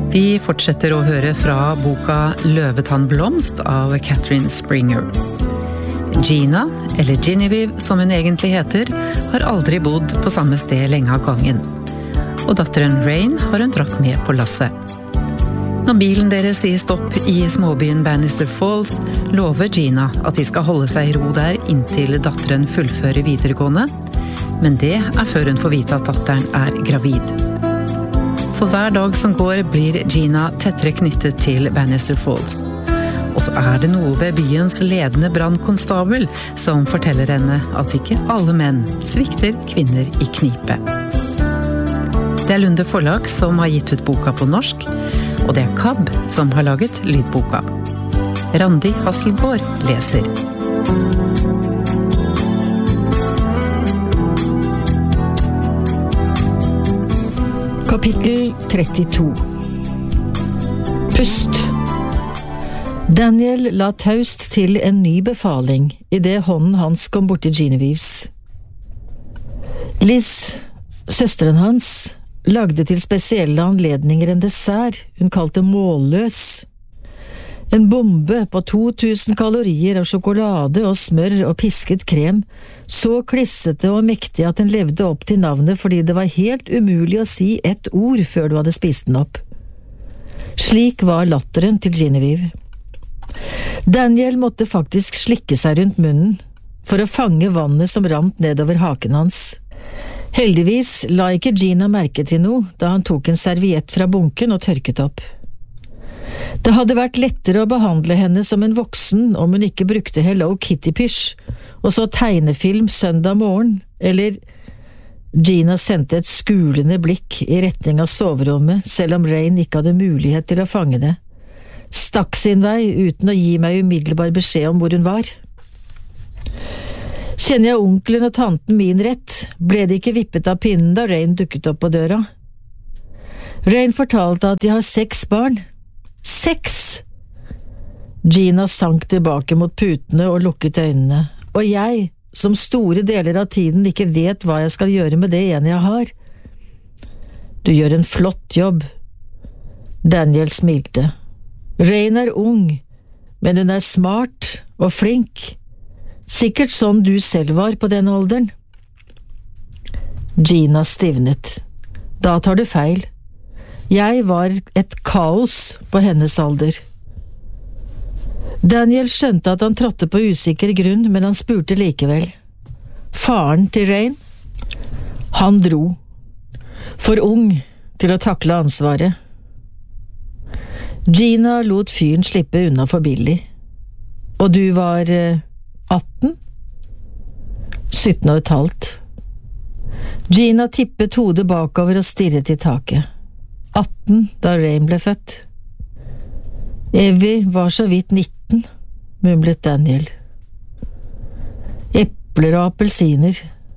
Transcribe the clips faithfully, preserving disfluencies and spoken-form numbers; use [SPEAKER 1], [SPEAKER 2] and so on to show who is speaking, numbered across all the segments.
[SPEAKER 1] Vi fortsetter å høre fra boka Løvetannblomst av Catherine Springer. Gina, eller Genevieve som hun egentlig heter, har aldri bodd på samme sted lenge av gangen. Og datteren Rain har hun dratt med på lasset. Når bilen deres sier stopp i småbyen Bannister Falls, lover Gina at de skal holde seg i ro der inntil datteren fullfører videregående, men det er før hun får vite at datteren er gravid. For hver dag som går blir Gina tettere knyttet til Bannister Falls. Og så er det noe ved byens ledende brandkonstabel som forteller henne at ikke alle menn svikter kvinner i knipe. Det er Lunde Forlag som har gitt ut boka på norsk, og det er K A B som har laget lydboka. Randi Hasselgaard leser.
[SPEAKER 2] Kapittel trettito. Pust. Daniel la taust til en ny befaling i det hånden hans kom bort til Genevieves. Liz, søsteren hans, lagde til spesielle anledninger en dessert hun kalte målløs. En bombe på to tusen kalorier av sjokolade og smør og pisket krem, så klissete og mektig at den levde opp til navnet fordi det var helt umulig å si ett ord før du hadde spist den opp. Slik var latteren til Genevieve. Daniel måtte faktisk slikke seg rundt munnen for å fange vannet som rant nedover haken hans. Heldigvis la ikke Gina merke til noe da han tok en serviett fra bunken og tørket opp. Det hadde vært lettere å behandle henne som en voksen om hun ikke brukte Hello Kitty-pysj, og så tegnefilm søndag morgen, eller Gina sendte et skulende blikk i retning av soverommet, selv om Rain ikke hadde mulighet til å fange det. Stakk sin vei uten å gi meg umiddelbar beskjed om hvor hun var. Kjenner jeg onkelen og tanten min rett, ble de ikke vippet av pinnen da Rain dukket opp på døra. Rain fortalte at de har seks barn. Seks! Gina sank tilbake mot putene og lukket øynene, og jeg, som store deler av tiden ikke vet hva jeg skal gjøre med det ene jeg har. Du gjør en flott jobb. Daniel smilte. Rain er ung, men hun er smart og flink. Sikkert sånn du selv var på den alderen. Gina stivnet. Da tar du feil. Jeg var et kaos på hennes alder. Daniel skjønte at han trådte på usikker grunn, men han spurte likevel. Faren til Rain? Han dro. For ung til å takle ansvaret. Gina lot fyren slippe unna for billig. Og du var eh, atten? sytten og et halvt. Gina tippet hodet bakover og stirret i taket. atten da Rain ble født. Evie var så vidt nitten, mumlet Daniel. Epler og appelsiner.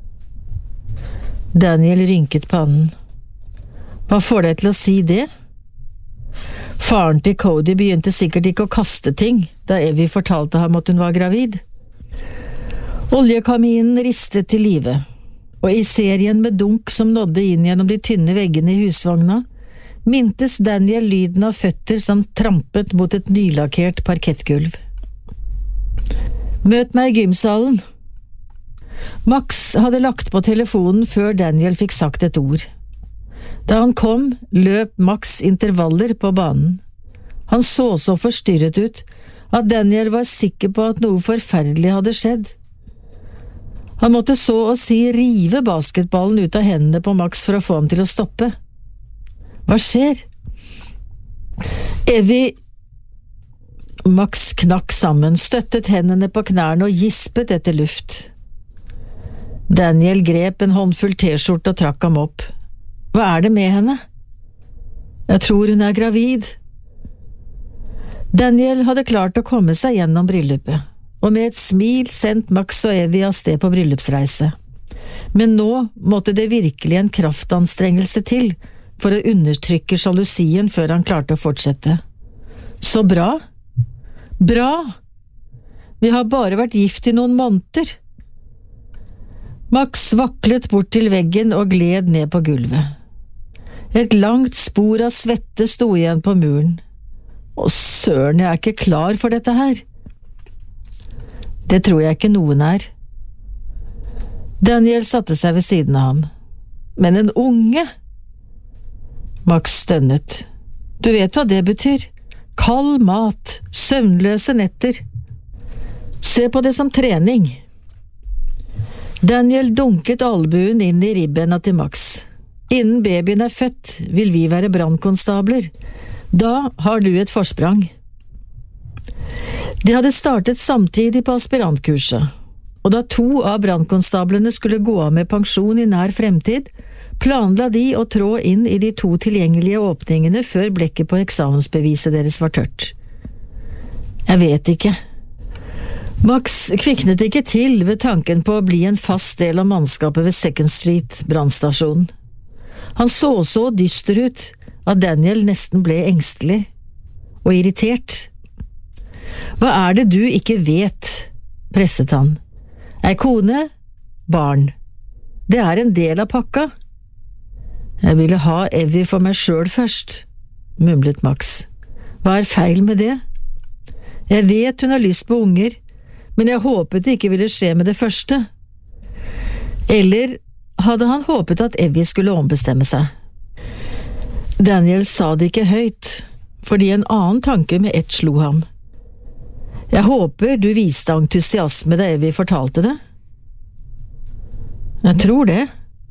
[SPEAKER 2] Daniel rynket pannen. Hva får deg til å si det? Faren til Cody begynte sikkert ikke å kaste ting da Evie fortalte ham at hun var gravid. Oljekaminen ristet til live, og i serien med dunk som nådde inn gjennom de tynne veggene i husvogna, mintes Daniel lyden av føtter som trampet mot et nylakkert parkettgulv. Møt meg i gymsalen. Max hadde lagt på telefonen før Daniel fikk sagt et ord. Da han kom, løp Max intervaller på banen. Han så så forstyrret ut at Daniel var sikker på at noe forferdelig hadde skjedd. Han måtte så å si rive basketballen ut av hendene på Max for å få ham til å stoppe. Hva skjer? Evie… Max knakk sammen, støttet hendene på knærne og gispet etter luft. Daniel grep en håndfull t-skjorte og trakk ham opp. Hva er det med henne? Jeg tror hun er gravid. Daniel hadde klart å komme seg gjennom bryllupet, og med et smil sendt Max og Evie av sted på bryllupsreise. Men nå måtte det virkelig en kraftanstrengelse til for å undertrykke sjalusien før han klarte å fortsette. Så bra! Bra! Vi har bare vært gift i noen måneder. Max vaklet bort til veggen og gled ned på gulvet. Et langt spor av svette sto igjen på muren. Å søren, jeg er ikke klar for dette her. Det tror jeg ikke noen er. Daniel satte seg ved siden av ham. Men en unge? Max stønnet. Du vet hva det betyr. Kald mat, søvnløse netter. Se på det som trening. Daniel dunket albuen inn i ribbena til Max. Innen babyen er født, vil vi være brannkonstabler. Da har du et forsprang. De hadde startet samtidig på aspirantkurset, og da to av brannkonstablene skulle gå av med pensjon i nær fremtid, planla de å trå inn i de to tilgjengelige åpningene før blekket på eksamensbeviset deres var tørt. Jeg vet ikke. Max kviknet ikke til ved tanken på å bli en fast del av mannskapet ved Second Street brannstasjon. Han så så dyster ut at Daniel nesten ble engstelig og irritert. Hva er det du ikke vet, presset han. Ei kone, barn. Det er en del av pakka. Jeg ville ha Evie for meg selv først, mumlet Max. Hva er feil med det? Jeg vet hun har lyst på unger, men jeg håpet det ikke ville skje med det første. Eller hadde han håpet at Evie skulle ombestemme seg? Daniel sa det ikke høyt, fordi en annen tanke med ett slo ham. Jeg håper du viste entusiasme da Evie fortalte det. Jeg tror det.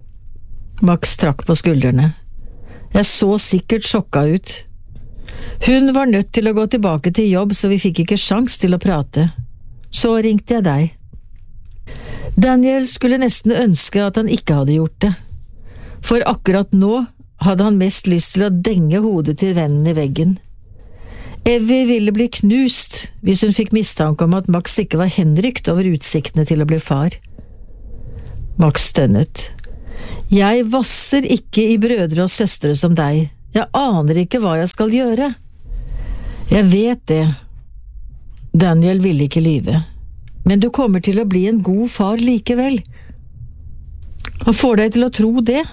[SPEAKER 2] Max trakk på skuldrene. Jeg så sikkert sjokka ut. Hun var nødt til å gå tilbake til jobb, så vi fikk ikke sjans til å prate. Så ringte jeg deg. Daniel skulle nesten ønske at han ikke hadde gjort det. For akkurat nå hadde han mest lyst til å denge hodet til vennen i veggen. Evie ville bli knust hvis hun fikk mistanke om at Max ikke var henrykt over utsiktene til å bli far. Max stønnet. Jeg vasser ikke i brødre og søstre som deg. Jeg aner ikke hva jeg skal gjøre. Jeg vet det. Daniel ville ikke lyve. Men du kommer til å bli en god far likevel. Hva får deg til å tro det?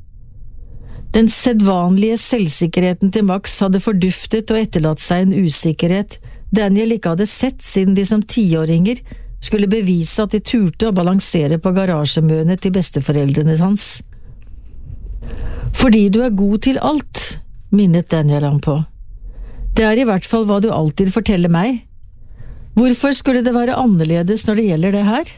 [SPEAKER 2] Den sedvanlige selvsikkerheten til Max hadde forduftet og etterlatt seg en usikkerhet Daniel ikke hadde sett siden de som tiåringer skulle bevise at de turte å balansere på garasjemøene til besteforeldrene hans. Fordi du er god til alt, minnet Daniel ham på. Det er i hvert fall hva du alltid forteller meg. Hvorfor skulle det være annerledes når det gjelder det her?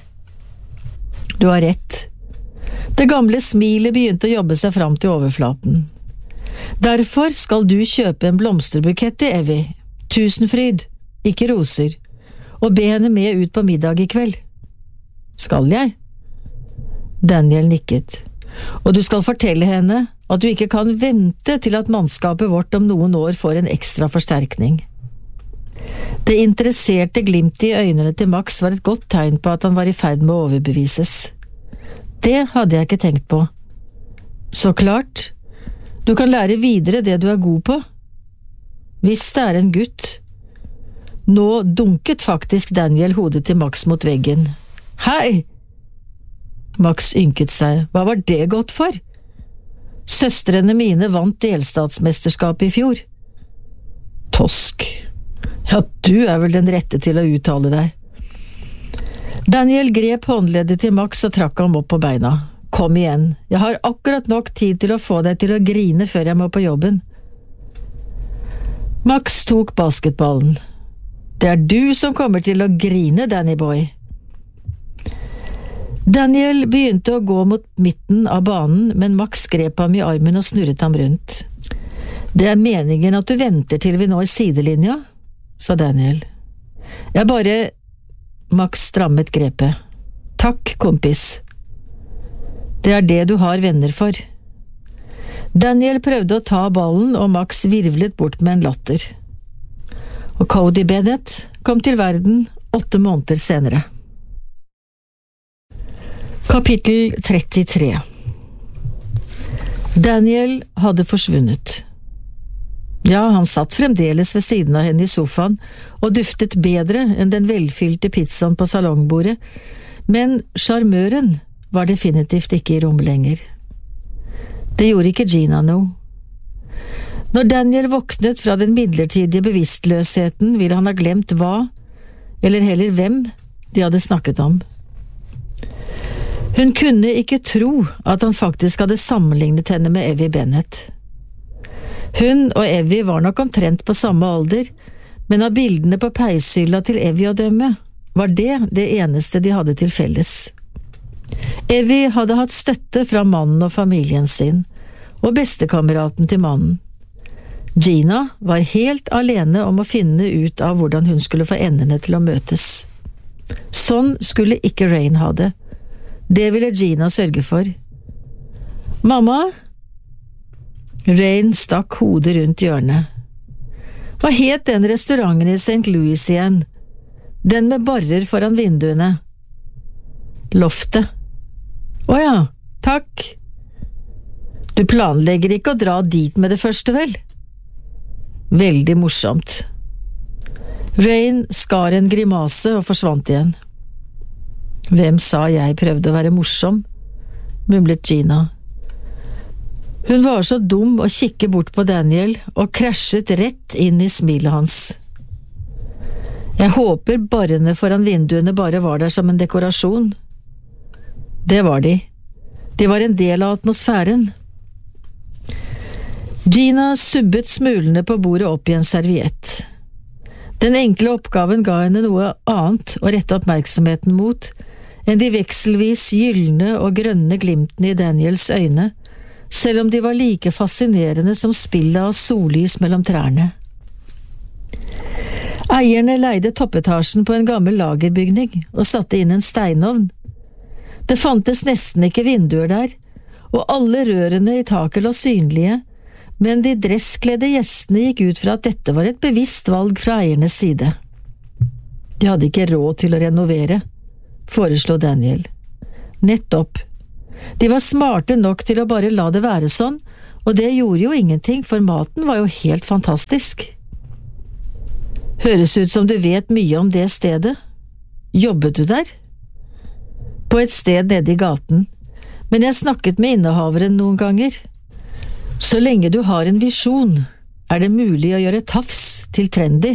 [SPEAKER 2] Du har rett. Det gamle smilet begynte å jobbe seg fram til overflaten. Derfor skal du kjøpe en blomsterbukett til Evie. Tusenfryd, ikke roser. Og be henne med ut på middag i kveld. Skal jeg? Daniel nikket. Og du skal fortelle henne at du ikke kan vente til at mannskapet vårt om noen år får en ekstra forsterkning. Det interesserte glimtet i øynene til Max var et godt tegn på at han var i ferd med å overbevises. Det hadde jeg ikke tenkt på. Så klart, du kan lære videre det du er god på. Hvis det er en gutt. Nå dunket faktisk Daniel hodet til Max mot veggen. Hei! Max ynket seg. Hva var det godt for? Søstrene mine vant delstatsmesterskapet i fjor. Tosk. Ja, du er vel den rette til å uttale deg. Daniel grep håndleddet til Max og trakk ham opp på beina. Kom igjen, jeg har akkurat nok tid til å få deg til å grine før jeg må på jobben. Max tok basketballen. Det er du som kommer til å grine, Danny boy. Daniel begynte å gå mot midten av banen, men Max grep ham i armen og snurret ham rundt. Det er meningen at du venter til vi når sidelinja, sa Daniel. Jeg bare… Max strammet grepet. Takk, kompis. Det er det du har venner for. Daniel prøvde å ta ballen, og Max virvlet bort med en latter. Og Cody Bennett kom til verden åtte måneder senere. Kapittel trettitre. Daniel hadde forsvunnet. Ja, han satt fremdeles ved siden av henne i sofaen og duftet bedre enn den velfylte pizzaen på salongbordet, men sjarmøren var definitivt ikke i rommet lenger. Det gjorde ikke Gina noe. Når Daniel våknet fra den midlertidige bevisstløsheten, ville han ha glemt hva, eller heller hvem, de hadde snakket om. Hun kunne ikke tro at han faktisk hadde sammenlignet henne med Evie Bennett. Hun og Evie var nok omtrent på samme alder, men av bildene på peishylla til Evie å dømme, var det det eneste de hadde til felles. Evie hadde hatt støtte fra mannen og familien sin, og bestekameraten til mannen. Gina var helt alene om å finne ut av hvordan hun skulle få endene til å møtes. Sånn skulle ikke Rain ha det. Det ville Gina sørge for. «Mamma?» Rain stakk hodet rundt hjørnet. «Hva het den restauranten i Saint Louis igjen? Den med barrer foran vinduene?» «Loftet.» «Å ja, takk.» «Du planlegger ikke å dra dit med det første, vel?» «Veldig morsomt.» Rain skar en grimase og forsvant igjen. «Hvem sa jeg prøvde å være morsom?» mumlet Gina. Hun var så dum å kikke bort på Daniel og krasjet rett inn i smilet hans. «Jeg håper barrene foran vinduene bare var der som en dekorasjon.» Det var de. De var en del av atmosfæren. Gina subbet smulene på bordet opp i en serviett. Den enkle oppgaven ga henne noe annet å rette oppmerksomheten mot enn de vekselvis gyllene og grønne glimtene i Daniels øyne, selv om de var like fascinerende som spillet av sollys mellom trærne. Eierne leide toppetasjen på en gammel lagerbygning og satte inn en steinovn. Det fantes nesten ikke vinduer der, og alle rørene i taket lå synlige, men de dresskledde gjestene gikk ut fra at dette var et bevisst valg fra eiernes side. De hadde ikke råd til å renovere, foreslo Daniel. Nettopp. De var smarte nok til å bare la det være sånn, og det gjorde jo ingenting, for maten var jo helt fantastisk. Høres ut som du vet mye om det stedet. Jobbet du der? På et sted nede i gaten, men jeg snakket med innehaveren noen ganger. Så lenge du har en visjon, er det mulig å gjøre tafs til trendy.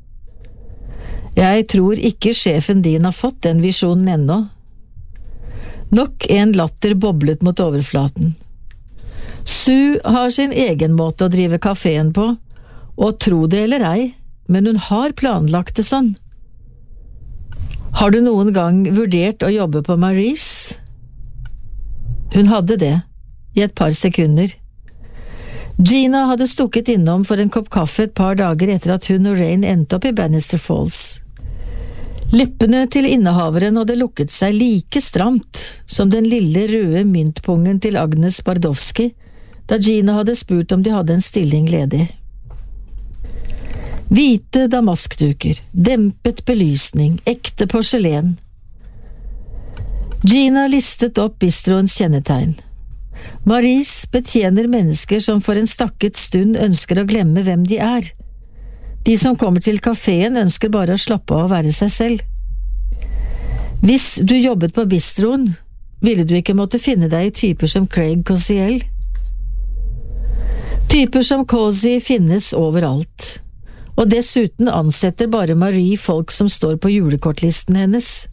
[SPEAKER 2] Jeg tror ikke sjefen din har fått den visjonen ennå. Nok en latter boblet mot overflaten. Sue har sin egen måte å drive kaféen på, og tro det eller ei, men hun har planlagt det sånn. Har du noen gang vurdert å jobbe på Maurice? Hun hadde det, i et par sekunder. Gina hadde stukket innom for en kopp kaffe et par dager etter at hun og Rain endte opp i Bannister Falls. Leppene til innehaveren hadde lukket seg like stramt som den lille røde myntpungen til Agnes Bardowski, da Gina hadde spurt om de hadde en stilling ledig. Hvite damaskduker, dempet belysning, ekte porselen. Gina listet opp bistroens kjennetegn. Maurice betjener mennesker som for en stakket stund ønsker å glemme hvem de er. De som kommer til kaféen ønsker bare å slappe av og være seg selv. Hvis du jobbet på bistroen, ville du ikke måtte finne deg i typer som Craig Cosiel. Typer som Cosi finnes overalt, og dessuten ansetter bare Marie folk som står på julekortlisten hennes.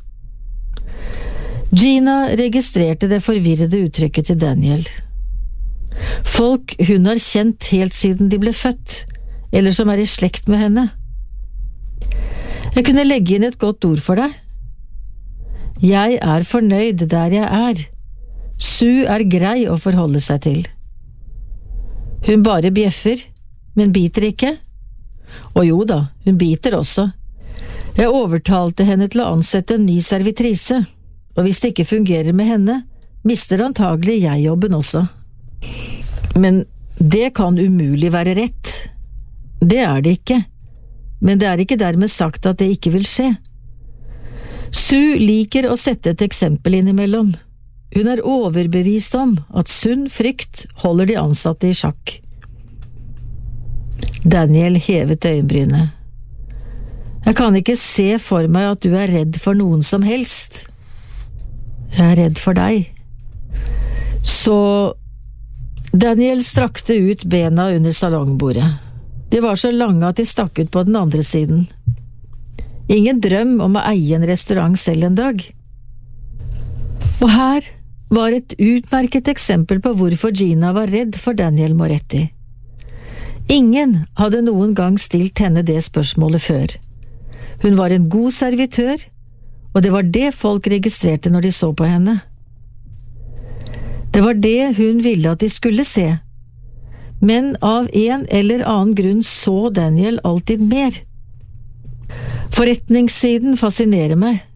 [SPEAKER 2] Gina registrerte det forvirrede uttrykket til Daniel. Folk hun har kjent helt siden de ble født, eller som er i slekt med henne. Jeg kunne legge inn et godt ord for deg. Jeg er fornøyd der jeg er. Sue er grei å forholde seg til. Hun bare bjeffer, men biter ikke. Og jo da, hun biter også. Jeg overtalte henne til å ansette en ny servitrise, og hvis det ikke fungerer med henne, mister antagelig jeg jobben også. Men det kan umulig være rett. Det er det ikke, men det er ikke dermed sagt at det ikke vil skje. Sue liker å sette et eksempel innimellom. Hun er overbevist om at sunn frykt holder de ansatte i sjakk. Daniel hevet øyenbrynet. Jeg kan ikke se for meg at du er redd for noen som helst. Jeg er redd for deg. Så Daniel strakte ut bena under salongbordet. De var så lange at de stakk ut på den andre siden. Ingen drøm om å eie en restaurant selv en dag. Og her var et utmerket eksempel på hvorfor Gina var redd for Daniel Moretti. Ingen hadde noen gang stilt henne det spørsmålet før. Hun var en god servitør, og det var det folk registrerte når de så på henne. Det var det hun ville at de skulle se, men av en eller annen grunn så Daniel alltid mer. Forretningssiden fascinerer meg.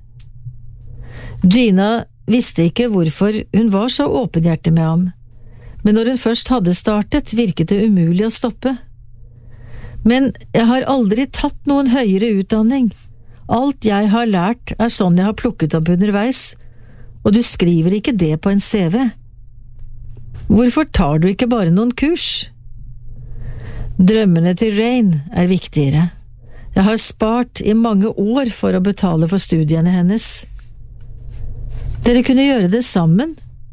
[SPEAKER 2] Gina visste ikke hvorfor hun var så åpenhjertig med ham, men når hun først hadde startet, virket det umulig å stoppe. Men jeg har aldri tatt noen høyere utdanning. Alt jeg har lært er sånn jeg har plukket opp underveis, og du skriver ikke det på en C V. Hvorfor tar du ikke bare noen kurs? Drømmene til Rain er viktigere. Jeg har spart i mange år for å betale for studiene hennes. Dere kunne gjøre det sammen.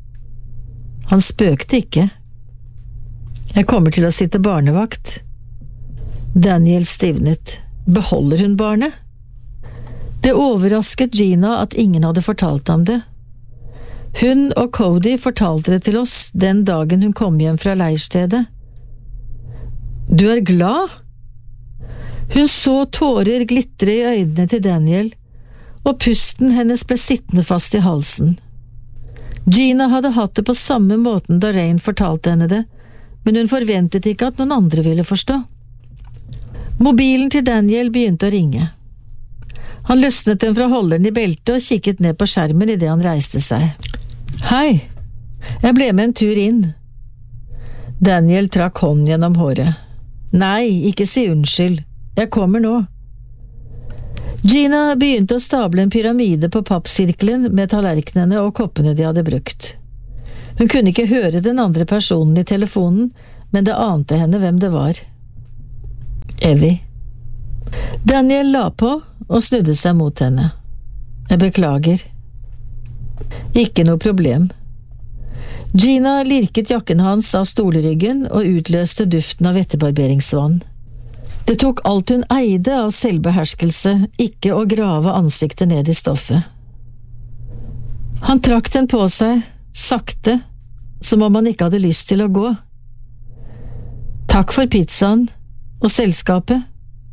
[SPEAKER 2] Han spøkte ikke. Jeg kommer til å sitte barnevakt. Daniel stivnet. Beholder hun barnet? Det overrasket Gina at ingen hadde fortalt ham det. Hun og Cody fortalte det til oss den dagen hun kom hjem fra leirstedet. Du er glad? Hun så tårer glitre i øynene til Daniel, og pusten hennes ble sittende fast i halsen. Gina hadde hatt det på samme måten da Rain fortalte henne det, men hun forventet ikke at noen andre ville forstå. Mobilen til Daniel begynte å ringe. Han løsnet den fra holderen i beltet og kikket ned på skjermen i det han reiste seg. Hei, jeg ble med en tur inn. Daniel trakk hånden gjennom håret. Nei, ikke si unnskyld. Jeg kommer nå. Gina begynte å stable en pyramide på pappsirkelen med tallerkenene og koppene de hadde brukt. Hun kunne ikke høre den andre personen i telefonen, men det ante henne hvem det var. Evie. Daniel la på og snudde seg mot henne. Jeg beklager. Ikke noe problem. Gina lirket jakken hans av stolryggen og utløste duften av etterbarberingsvann. Det tok alt hun eide av selvbeherskelse, ikke å grave ansiktet ned i stoffet. Han trakk den på seg, sakte, som om han ikke hadde lyst til å gå. Takk for pizzaen og selskapet.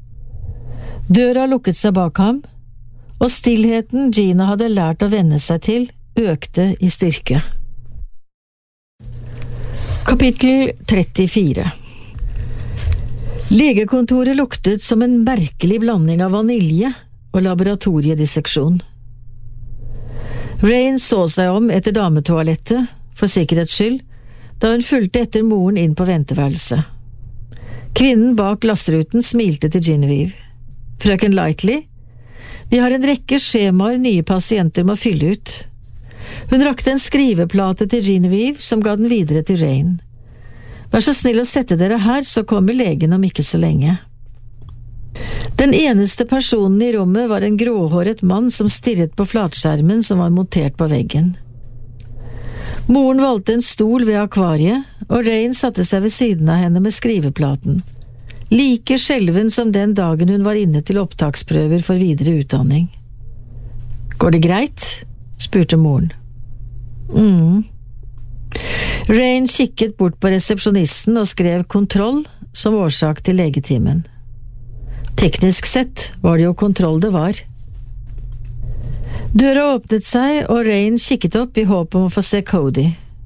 [SPEAKER 2] Døra lukket seg bak ham, og stillheten Gina hadde lært å venne seg til, økte i styrke. Kapittel trettifire. Legekontoret luktet som en merkelig blanding av vanilje og laboratoriedisseksjon. Rain så seg om etter dametoalettet, for sikkerhets skyld, da hun fulgte etter moren inn på venteværelset. Kvinnen bak glassruten smilte til Genevieve. Frøken Lightley, vi har en rekke skjemaer nye pasienter må fylle ut. Hun rakte en skriveplate til Genevieve, som ga den videre til Rain. Vær så snill å sette dere her, så kommer legen om ikke så lenge. Den eneste personen i rommet var en gråhåret mann som stirret på flatskjermen som var montert på veggen. Moren valgte en stol ved akvariet, og Rain satte seg ved siden av henne med skriveplaten. Like skjelven som den dagen hun var inne til opptaksprøver for videre utdanning. Går det greit? Spurte moren. Mm. Rain kikket bort på resepsjonisten og skrev kontroll som årsak til legetimen. Teknisk sett var det jo kontroll det var. Døra åpnet seg, og Rain kikket opp i håp om å få se Cody.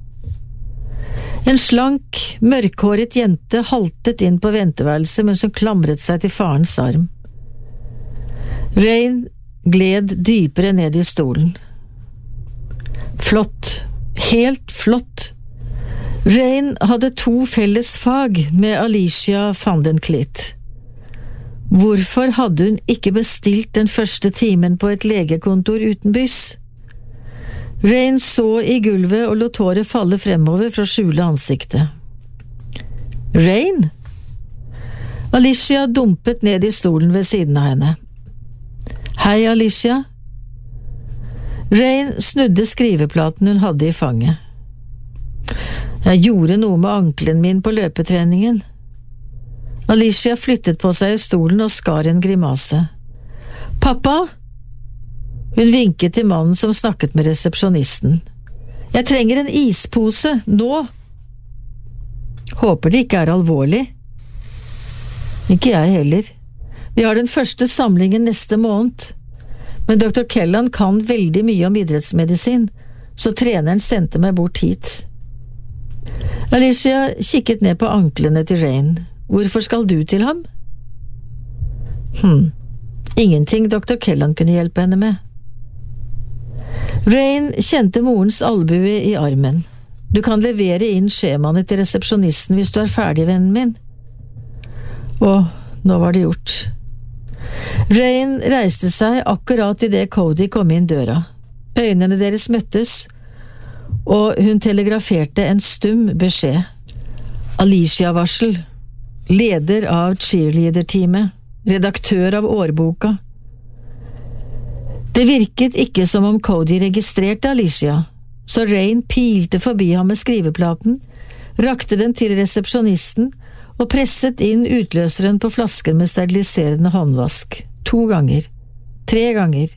[SPEAKER 2] En slank, mørkhåret jente haltet inn på venteværelset mens hun klamret seg til farens arm. Rain gled dypere ned i stolen. Flott, helt flott. Rain hadde to felles fag med Alicia van den Clit. Hvorfor hadde hun ikke bestilt den første timen på et legekontor utenbys? Rain så i gulvet og lot håret falle fremover for å skjule ansiktet. Rain? Alicia dumpet ned i stolen ved siden av henne. Hei, Alicia. Rain snudde skriveplaten hun hadde i fanget. Jeg gjorde noe med ankelen min på løpetreningen. Alicia flyttet på seg i stolen og skar en grimase. Pappa? Hun vinket til mannen som snakket med resepsjonisten. Jeg trenger en ispose, nå! Håper det ikke er alvorlig. Ikke jeg heller. Vi har den første samlingen neste måned. Men doktor Kellan kan veldig mye om idrettsmedisin, så treneren sendte meg bort hit. Alicia kikket ned på anklene til Rain. Hvorfor skal du til ham? Hm, ingenting doktor Kellan kunne hjelpe henne med. Rain kjente morens albue i armen. Du kan levere inn skjemaene til resepsjonisten hvis du er ferdig, vennen min. Og nå var det gjort. Rain reiste seg akkurat i det Cody kom inn døra. Øynene deres møttes, og hun telegraferte en stum beskjed. Alicia-varsel. Leder av cheerleader-teamet. Redaktør av årboka. Det virket ikke som om Cody registrerte Alicia, så Rain pilte forbi ham med skriveplaten, rakte den til resepsjonisten og presset inn utløseren på flasken med steriliserende håndvask. To ganger. Tre ganger.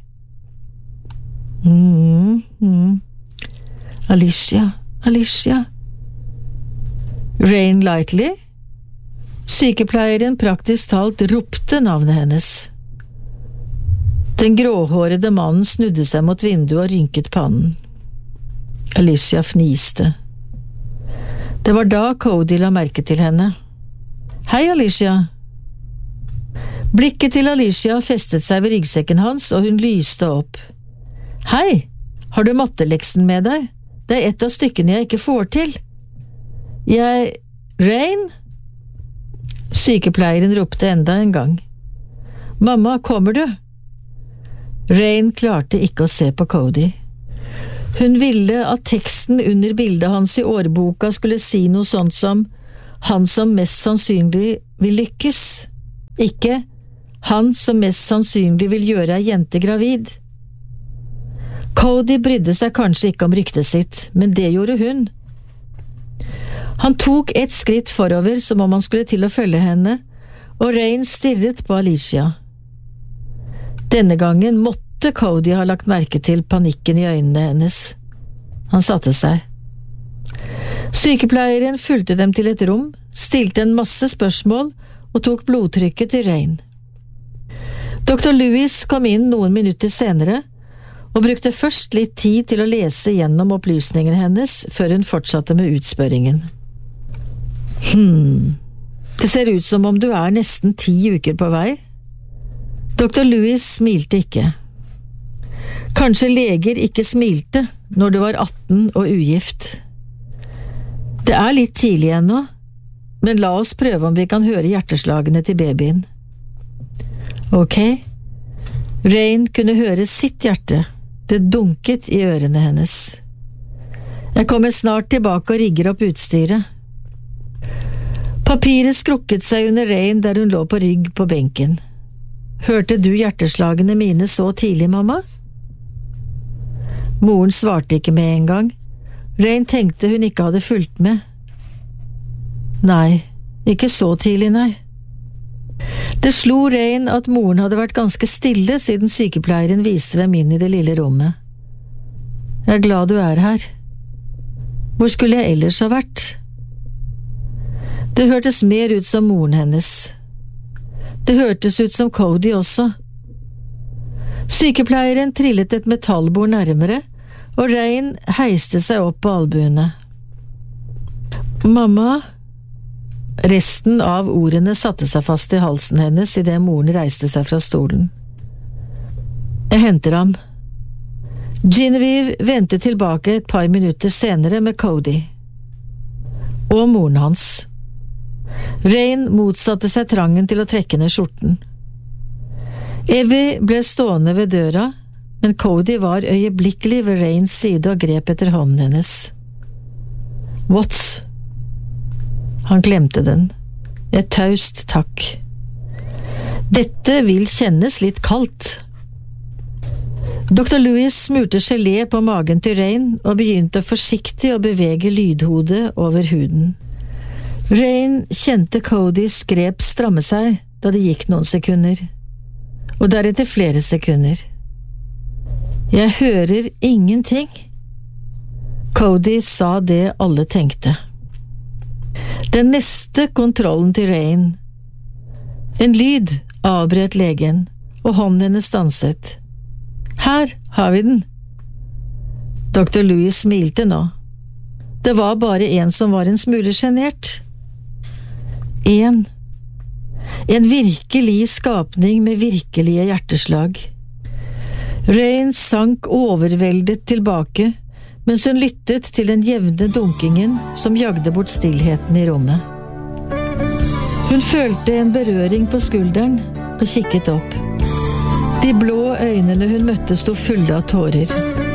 [SPEAKER 2] Mm, mm. Alicia, Alicia. Rain Lightly? Sykepleieren praktisk talt ropte navnet hennes. Den gråhårede mannen snudde seg mot vinduet og rynket pannen. Alicia fniste. Det var da Cody la merke til henne. Hei, Alicia. Blikket til Alicia festet seg ved ryggsekken hans, og hun lyste opp. Hei, har du matteleksen med deg? Det er et av stykkene jeg ikke får til. Jeg… Rain? Sykepleieren ropte enda en gang. Mamma, kommer du? Rain klarte ikke å se på Cody. Hun ville at teksten under bildet hans i årboka skulle si noe sånt som «Han som mest sannsynlig vil lykkes», ikke «Han som mest sannsynlig vil gjøre ei jente gravid». Cody brydde seg kanskje ikke om ryktet sitt, men det gjorde hun. Han tok et skritt forover som om han skulle til å følge henne, og Rain stirret på Alicia. Denne gangen måtte Cody ha lagt merke til panikken i øynene hennes. Han satte seg. Sykepleieren fulgte dem til et rom, stilte en masse spørsmål og tok blodtrykket til Rain. doktor Lewis kom inn noen minutter senere og brukte først litt tid til å lese gjennom opplysningene hennes før hun fortsatte med utspørringen. Hmm, det ser ut som om du er nesten ti uker på vei. doktor Lewis smilte ikke. Kanskje leger ikke smilte når du var atten og ugift. Det er litt tidlig ennå, men la oss prøve om vi kan høre hjerteslagene til babyen. Ok. Rain kunne høre sitt hjerte. Det dunket i ørene hennes. Jeg kommer snart tilbake og rigger opp utstyret. Papiret skrukket seg under Rain der hun lå på rygg på benken. Hørte du hjerteslagene mine så tidlig, mamma? Moren svarte ikke med en gang. Rain tenkte hun ikke hadde fulgt med. Nei, ikke så tidlig, nei. Det slo Rain at moren hadde vært ganske stille siden sykepleieren viste dem inn i det lille rommet. Jeg er glad du er her. Hvor skulle jeg ellers ha vært? Det hørtes mer ut som moren hennes. Det hørtes ut som Cody også. Sykepleieren trillet et metallbord nærmere, og Rain heiste seg opp på albuene. Mamma… Resten av ordene satte seg fast i halsen hennes i det moren reiste seg fra stolen. Jeg henter ham. Genevieve ventet tilbake et par minutter senere med Cody. Og moren hans. Rain motsatte seg trangen til å trekke ned skjorten. Evie ble stående ved døra, men Cody var øyeblikkelig ved Rains side og grep etter hånden hennes. Watts? Han glemte den. Et taust takk. Dette vil kjennes litt kaldt. doktor Lewis smurte gelé på magen til Rain og begynte forsiktig å bevege lydhodet over huden. Rain kjente Codys grep stramme seg da det gikk noen sekunder, og deretter flere sekunder. Jeg hører ingenting. Cody sa det alle tenkte. Den neste kontrollen til Rain. En lyd avbrøt legen, og hånden hennes stanset. Her har vi den. doktor Lewis smilte nå. Det var bare en som var en smule genert. En. En virkelig skapning med virkelige hjerteslag. Rain sank overveldet tilbake, mens hun lyttet til den jevne dunkingen som jagde bort stillheten i rommet. Hun følte en berøring på skulderen og kikket opp. De blå øynene hun møtte sto fulle av tårer.